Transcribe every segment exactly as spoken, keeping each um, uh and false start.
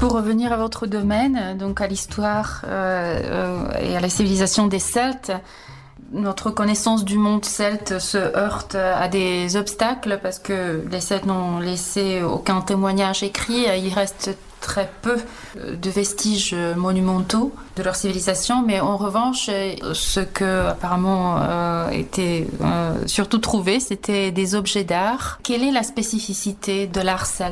Pour revenir à votre domaine, donc à l'histoire euh, euh, et à la civilisation des Celtes, notre connaissance du monde celte se heurte à des obstacles parce que les Celtes n'ont laissé aucun témoignage écrit. Il reste très peu de vestiges monumentaux de leur civilisation, mais en revanche, ce que apparemment euh, était euh, surtout trouvé, c'était des objets d'art. Quelle est la spécificité de l'art celte ?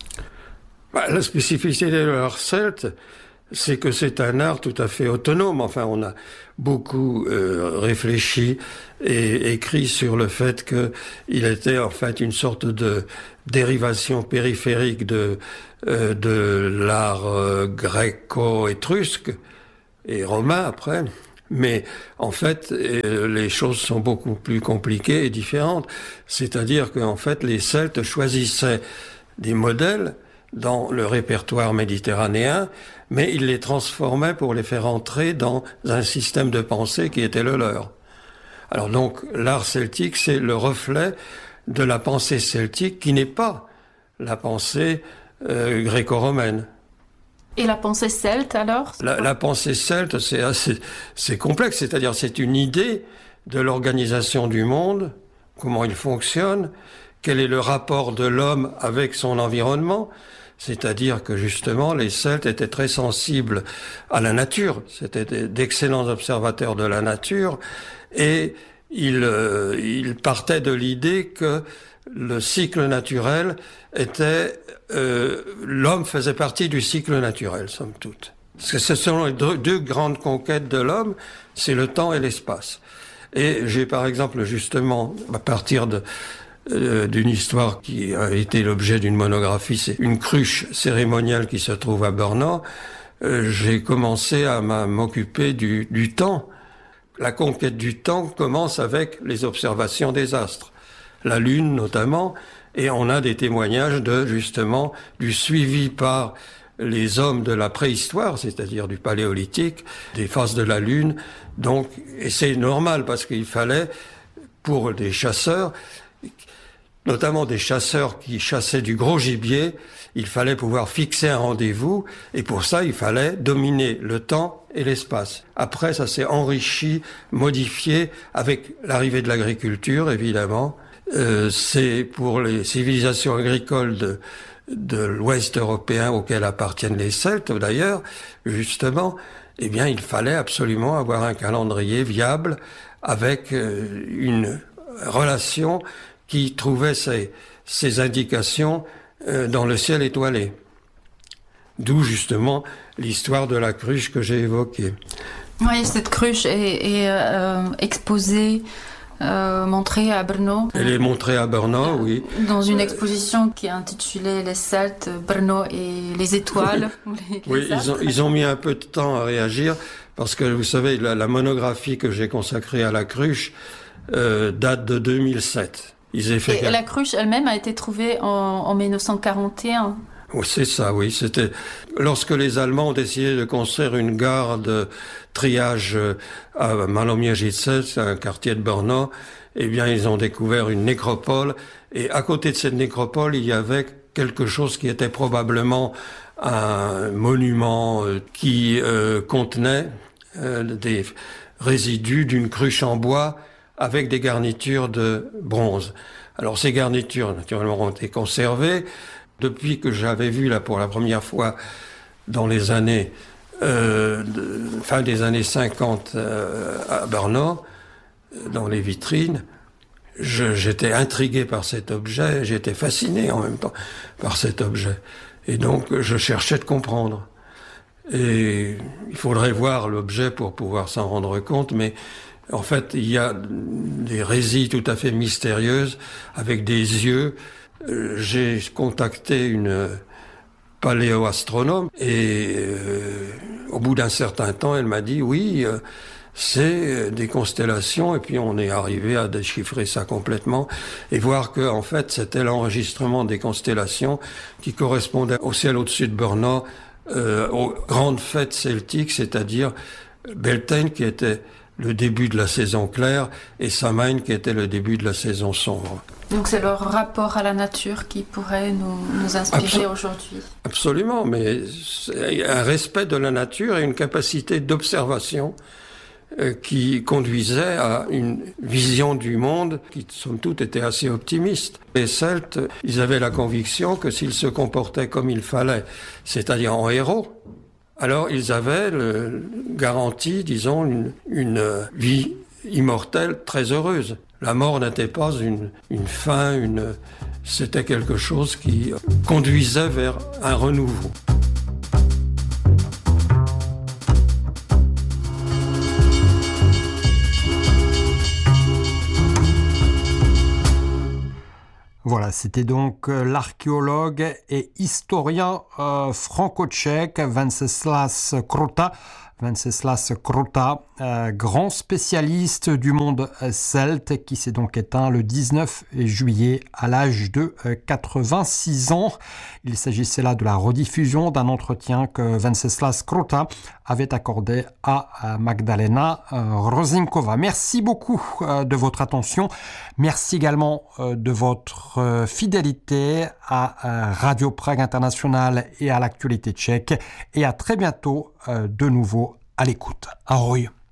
Bah, la spécificité de l'art celte, c'est que c'est un art tout à fait autonome. Enfin, on a beaucoup euh, réfléchi et écrit sur le fait que il était en fait une sorte de dérivation périphérique de euh, de l'art euh, gréco-étrusque et romain après. Mais en fait, euh, les choses sont beaucoup plus compliquées et différentes. C'est-à-dire qu'en fait, les Celtes choisissaient des modèles dans le répertoire méditerranéen, mais ils les transformaient pour les faire entrer dans un système de pensée qui était le leur. Alors donc, l'art celtique, c'est le reflet de la pensée celtique qui n'est pas la pensée euh, gréco-romaine. Et la pensée celte, alors ? La, la pensée celte, c'est assez, c'est complexe, c'est-à-dire c'est une idée de l'organisation du monde, comment il fonctionne, quel est le rapport de l'homme avec son environnement. C'est-à-dire que justement, les Celtes étaient très sensibles à la nature. C'était d'excellents observateurs de la nature. Et ils, euh, ils partaient de l'idée que le cycle naturel était... Euh, l'homme faisait partie du cycle naturel, somme toute. Parce que ce sont les deux, deux grandes conquêtes de l'homme, c'est le temps et l'espace. Et j'ai par exemple justement, à partir de... Euh, d'une histoire qui a été l'objet d'une monographie, c'est une cruche cérémoniale qui se trouve à Brno. Euh, j'ai commencé à m'occuper du, du temps. La conquête du temps commence avec les observations des astres, la Lune notamment, et on a des témoignages de justement du suivi par les hommes de la préhistoire, c'est-à-dire du paléolithique, des phases de la Lune. Donc, et c'est normal parce qu'il fallait, pour des chasseurs, notamment des chasseurs qui chassaient du gros gibier, il fallait pouvoir fixer un rendez-vous, et pour ça, il fallait dominer le temps et l'espace. Après, ça s'est enrichi, modifié, avec l'arrivée de l'agriculture, évidemment. Euh, c'est pour les civilisations agricoles de, de l'Ouest européen auxquelles appartiennent les Celtes, d'ailleurs, justement, eh bien, il fallait absolument avoir un calendrier viable avec euh, une relation qui trouvait ces, ces indications euh, dans le ciel étoilé. D'où justement l'histoire de la cruche que j'ai évoquée. Oui, cette cruche est, est euh, exposée, euh, montrée à Brno. Elle est montrée à Brno, oui. Dans une exposition qui est intitulée Les Celtes, Brno et les étoiles. les, oui, les ils, ont, ils ont mis un peu de temps à réagir parce que vous savez, la, la monographie que j'ai consacrée à la cruche euh, date de deux mille sept. Et la cruche elle-même a été trouvée en, en dix-neuf cent quarante et un. Oui, c'est ça, oui. C'était lorsque les Allemands ont décidé de construire une gare de triage à Malomierzyce, c'est un quartier de Brno. Eh bien, ils ont découvert une nécropole. Et à côté de cette nécropole, il y avait quelque chose qui était probablement un monument qui euh, contenait euh, des résidus d'une cruche en bois avec des garnitures de bronze. Alors ces garnitures, naturellement, ont été conservées. Depuis que j'avais vu là pour la première fois dans les années, euh, de, fin des années cinquante euh, à Brno, dans les vitrines, je, j'étais intrigué par cet objet, j'étais fasciné en même temps par cet objet. Et donc je cherchais de comprendre. Et il faudrait voir l'objet pour pouvoir s'en rendre compte, mais en fait, il y a des résilles tout à fait mystérieuses avec des yeux. J'ai contacté une paléoastronome et euh, au bout d'un certain temps, elle m'a dit oui, euh, c'est des constellations, et puis on est arrivé à déchiffrer ça complètement et voir que en fait, c'était l'enregistrement des constellations qui correspondaient au ciel au-dessus de Brno, euh, aux grandes fêtes celtiques, c'est-à-dire Beltane qui était le début de la saison claire, et Samhain qui était le début de la saison sombre. Donc c'est leur rapport à la nature qui pourrait nous, nous inspirer Absol- aujourd'hui. Absolument, mais un respect de la nature et une capacité d'observation euh, qui conduisait à une vision du monde qui, somme toute, était assez optimiste. Les Celtes, ils avaient la conviction que s'ils se comportaient comme il fallait, c'est-à-dire en héros, alors ils avaient le, garanti, disons, une, une vie immortelle très heureuse. La mort n'était pas une, une fin, une, c'était quelque chose qui conduisait vers un renouveau. Voilà, c'était donc l'archéologue et historien euh, franco-tchèque Venceslas Krota. Venceslas Krota, euh, grand spécialiste du monde celte, qui s'est donc éteint le dix-neuf juillet à l'âge de euh, quatre-vingt-six ans. Il s'agissait là de la rediffusion d'un entretien que Venceslas Krota avait accordé à euh, Magdalena euh, Rosinkova. Merci beaucoup euh, de votre attention. Merci également euh, de votre euh, fidélité à euh, Radio Prague International et à l'actualité tchèque. Et à très bientôt euh, de nouveau à l'écoute. Ahoj.